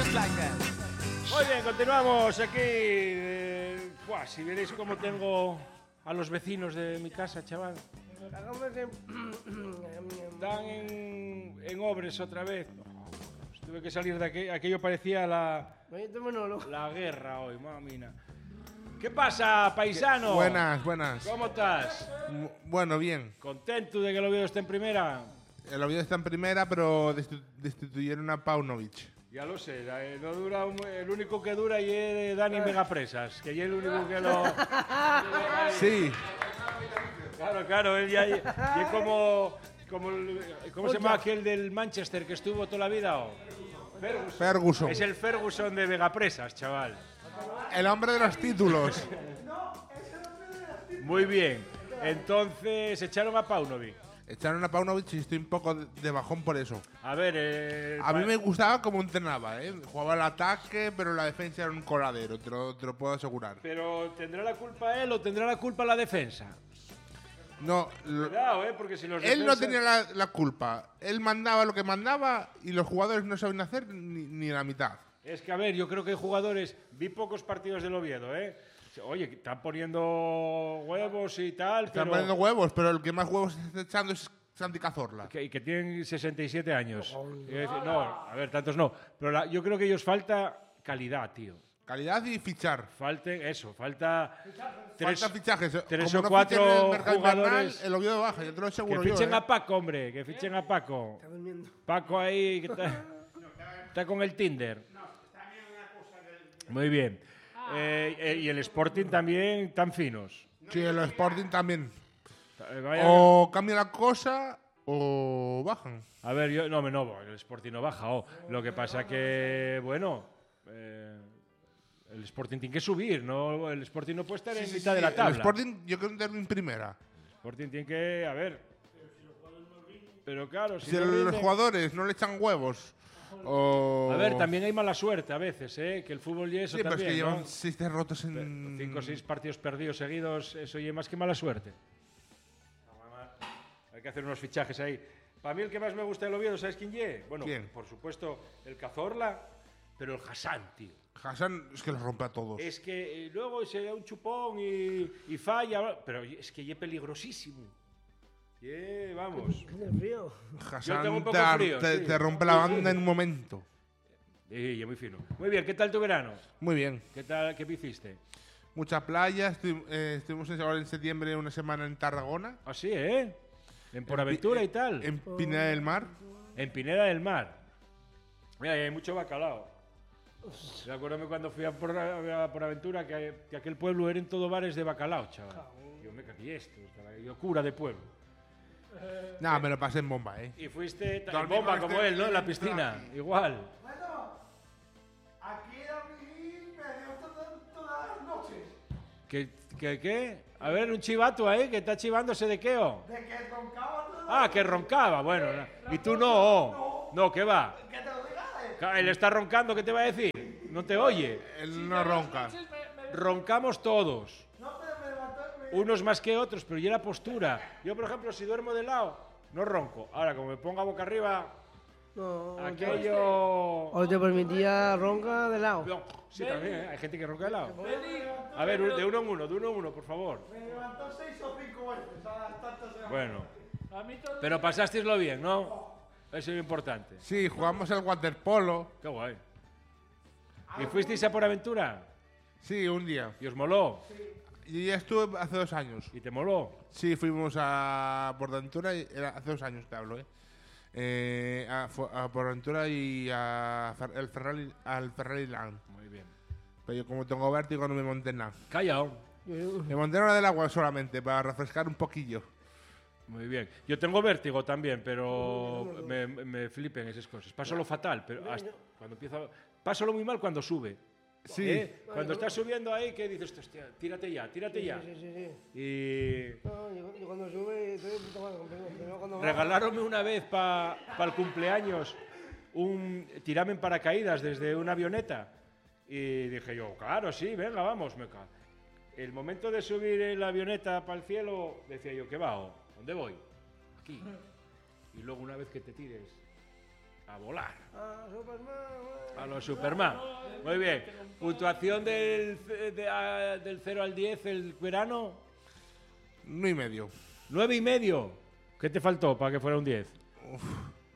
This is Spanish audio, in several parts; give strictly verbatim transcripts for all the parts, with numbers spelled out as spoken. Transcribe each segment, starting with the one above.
just like that. Muy bien, continuamos aquí. Eh, buah, si veréis cómo tengo a los vecinos de mi casa, chaval. Están en, en obras otra vez. Pues tuve que salir de aquí. Aquello parecía la, la guerra hoy, mamina. ¿Qué pasa, paisano? Buenas, buenas. ¿Cómo estás? M- Bueno, bien. ¿Contento de que el Oviedo esté en primera? El Oviedo está en primera, pero destitu- destituyeron a Paunovic. Ya lo sé, eh, no dura un- el único que dura y es Dani Megapresas, que ya es el único que lo... Sí, Claro, claro, él ya, ya es como, como el- ¿cómo se llama aquel del Manchester que estuvo toda la vida? ¿O? Ferguson. Ferguson. Es el Ferguson de Vegapresas, chaval. El hombre de los títulos. Muy bien. Entonces echaron a Paunovic. Echaron a Paunovic y estoy un poco de de bajón por eso. A ver, eh, A mí me gustaba cómo entrenaba, ¿eh? Jugaba al ataque, pero la defensa era un coladero, te lo, te lo puedo asegurar. Pero ¿tendrá la culpa él o tendrá la culpa la defensa? No, lo- Cuidado, ¿eh? Porque si los él no defensas- tenía la, la culpa. Él mandaba lo que mandaba y los jugadores no saben hacer ni, ni la mitad. Es que, a ver, yo creo que hay jugadores... Vi pocos partidos del Oviedo, ¿eh? Oye, que están poniendo huevos y tal, Están pero... poniendo huevos, pero el que más huevos está echando es Santi Cazorla. Que, que tienen sesenta y siete años. Quiero decir, no, a ver, tantos no. Pero la- yo creo que ellos falta calidad, tío. Calidad y fichar. Falten eso, falta tres, Falta fichajes. tres Como o no cuatro fichen en el mercado invernal, jugadores el Oviedo baja, yo te lo que aseguro fichen yo. a ¿eh? Paco, hombre, que fichen a Paco. Paco ahí que está, está con el Tinder. Muy bien. Eh, eh, y el Sporting también tan finos. Sí, el Sporting también. Eh, vaya- O cambia la cosa o bajan. A ver, yo no me no, el Sporting no baja. Oh. Lo que pasa que, bueno, eh, el Sporting tiene que subir, ¿no? El Sporting no puede estar en Sí, sí, mitad sí, de la tabla. El Sporting yo creo que tenerlo en primera. El Sporting tiene que, a ver. Pero claro, si, Si no los rinden- jugadores no le echan huevos o... A ver, también hay mala suerte a veces, ¿eh? Que el fútbol y eso Sí, pero es también, que llevan ¿no? seis derrotas en... Cinco o seis partidos perdidos seguidos, eso y más que mala suerte. Hay que hacer unos fichajes ahí. Para mí el que más me gusta del Oviedo, ¿sabes quién es? Bueno, ¿Quién? por supuesto, el Cazorla, pero el Hassan, tío. Hassan es que los rompe a todos. Es que eh, luego se da un chupón y, y falla, pero es que es peligrosísimo. Ye, vamos. frío. Hassan tengo un poco te, frío, te- sí. te rompe la banda en un momento. Y es muy fino. Muy bien, ¿qué tal tu verano? Muy bien. ¿Qué tal, qué hiciste? Mucha playa. estu- eh, estuvimos en- ahora en septiembre una semana en Tarragona. Ah, sí, ¿eh? En Por Aventura y tal. En Pineda del Mar. En Pineda del Mar. Mira, y hay mucho bacalao. Me acuerdo cuando fui a Por, a Por Aventura que, que aquel pueblo eran todo bares de bacalao, chaval. Yo me cagué esto, yo cura de pueblo. Nada, me lo pasé en bomba, ¿eh? Y fuiste ta- en Dormí bomba con como este- él, ¿no? En la piscina, igual. Bueno, aquí a mí me dio toda- todas las noches. ¿Qué, qué, qué? A ver, un chivato ahí que está chivándose de qué, oh. De que roncaba todo. Ah, que roncaba, bueno. no. Y tú no, oh. No, ¿qué va? Que te lo diga él. Ca- Él está roncando, ¿qué te va a decir? No te oye. Él no ronca. Roncamos todos. No, pero me levantó. me- Unos más que otros, pero yo la postura. Yo, por ejemplo, si duermo de lado, no ronco. Ahora, como me ponga boca arriba, No, aquello... o te permitía ronca de lado. No, sí, también, ¿eh? Hay gente que ronca de lado. A ver, de uno en uno, de uno en uno, por favor. Me levantó seis o cinco veces a las tantas de la Bueno. Pero pasasteislo bien, ¿no? Eso es lo importante. Sí, jugamos al waterpolo. Qué guay. ¿Y fuisteis a Por Aventura? Sí, un día. ¿Y os moló? Yo ya estuve hace dos años. ¿Y te moló? Sí, fuimos a Portaventura, y- era hace dos años te hablo, ¿eh? Eh, a, fu- a Portaventura y a Fer- el Ferrari, al Ferrari Land. Muy bien. Pero yo como tengo vértigo no me monté en nada. Callao. Me monté en la del agua solamente, para refrescar un poquillo. Muy bien. Yo tengo vértigo también, pero me, me flipen esas cosas. Paso lo fatal, pero hasta cuando empiezo... Paso lo muy mal cuando sube. Sí. ¿Eh? Cuando estás subiendo ahí, que dices, hostia, tírate ya, tírate ya. Sí, sí, sí. Y No, yo, yo cuando sube estoy de puta madre, pero- pero cuando baja- regalaronme una vez para el cumpleaños un tirame en paracaídas desde una avioneta. Y dije yo, claro, sí, venga, vamos. Me ca- El momento de subir en la avioneta para el cielo, decía yo, ¿qué va? ¿Dónde voy? Aquí. Y luego una vez que te tires, A volar. Ah, Superman. A los Superman. Muy bien. Puntuación del, de, a, del cero al diez el verano. Nueve y medio. nueve y medio. ¿Qué te faltó para que fuera un diez? Uf.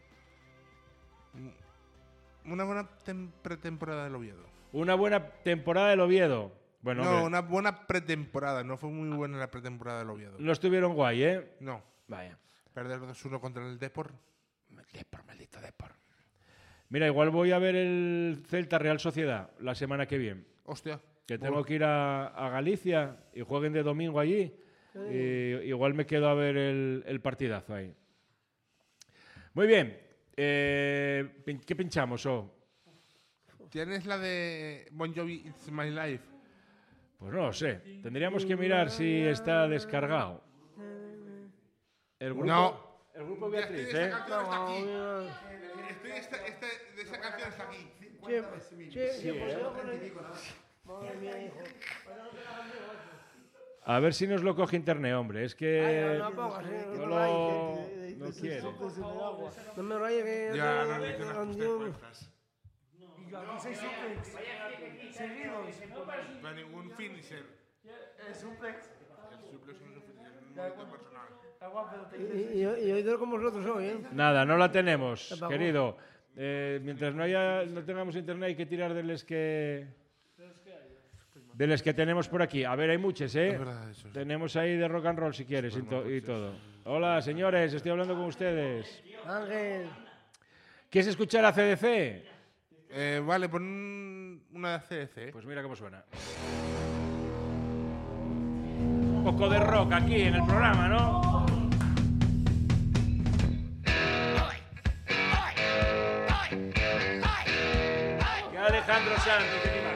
Una buena tem- pretemporada del Oviedo. Una buena temporada del Oviedo. Bueno, no, hombre, una buena pretemporada. No fue muy buena la pretemporada del Oviedo. no estuvieron guay, ¿eh? No. Vaya. Perder dos uno contra el Depor. Depor, maldito Depor. Mira, igual voy a ver el Celta Real Sociedad la semana que viene. Hostia. Que tengo que ir a, a Galicia y jueguen de domingo allí. Y igual me quedo a ver el, el partidazo ahí. Muy bien. Eh, pin- ¿Qué pinchamos, oh? ¿Tienes la de Bon Jovi It's My Life? Pues no lo sé. Tendríamos que mirar si está descargado. El grupo, No. El grupo Ya estoy Beatriz, de ¿eh? esa canción hasta aquí. No, Estoy este- este- de esa canción hasta aquí. Che, che, Sí, che, pues ¿eh? yo con el- Madre mía, hijo. A ver si nos lo coge internet, hombre. Es que Ay, no, no pongas, eh, no no lo- rayes, que te- no te- te- quiere. te- te- te- te- agua. No me rayes que Ya, te- no, te- ni te las te- puse te- cuentas. Y aquí seis suplex seguidos. No hay ningún finisher. El suplex. El suplex no es un finisher, es un mérito personal. Está guapo, pero te Y, y, y hoy duermo con vosotros hoy, ¿eh? Nada, no la tenemos, apagó. querido. Eh, mientras no haya, no tengamos internet hay que tirar de los que de los que tenemos por aquí. A ver, hay muchos, ¿eh? Es verdad, eso sí. Tenemos ahí de rock and roll si quieres y, to- y todo. Hola, señores, estoy hablando con ustedes. Ángel. ¿Quieres escuchar a C D C? Eh, vale, pon un- una de C D C. Pues mira cómo suena. Un poco de rock aquí en el programa, ¿no? Que Alejandro Sanz, ni que ni más.